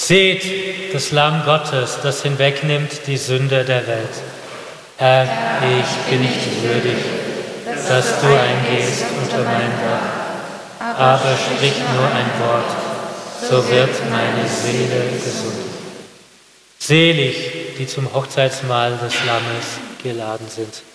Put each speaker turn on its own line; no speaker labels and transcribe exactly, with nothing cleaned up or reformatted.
Seht, das Lamm Gottes, das hinwegnimmt die Sünde der Welt. Herr, ich bin nicht würdig, dass du eingehst unter mein Dach, aber sprich nur ein Wort, so wird meine Seele gesund. Selig, die zum Hochzeitsmahl des Lammes geladen sind.